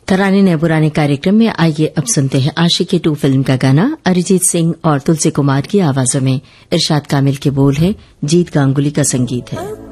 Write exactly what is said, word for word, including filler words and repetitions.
तराने नए पुराने कार्यक्रम में आइए अब सुनते हैं आशिकी टू फिल्म का गाना अरिजीत सिंह और तुलसी कुमार की आवाजों में। इरशाद कामिल के बोल है, जीत गांगुली का संगीत है।